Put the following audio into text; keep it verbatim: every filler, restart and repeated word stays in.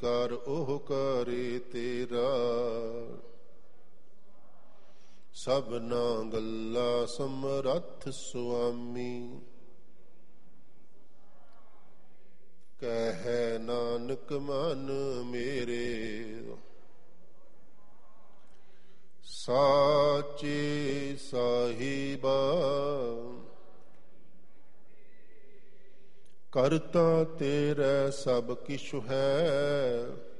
ਕਰ ਉਹ ਕਰੇ ਤੇਰਾ। ਸਭਨਾ ਗੱਲਾ ਸਮਰੱਥ ਸੁਆਮੀ, ਕਹਿ ਨਾਨਕ ਮਨ ਮੇਰੇ। ਸਾਚੇ ਸਾਹਿਬਾ ਕਰਤਾ ਤੇਰਾ ਸਭ ਕਿਛੁ ਹੈ,